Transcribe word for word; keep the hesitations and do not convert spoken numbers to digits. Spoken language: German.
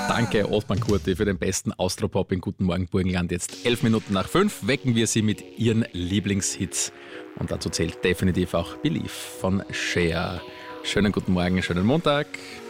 Danke, Othman Kurti, für den besten Austropop in Guten Morgen Burgenland. Jetzt elf Minuten nach fünf wecken wir Sie mit Ihren Lieblingshits. Und dazu zählt definitiv auch Believe von Cher. Schönen guten Morgen, schönen Montag.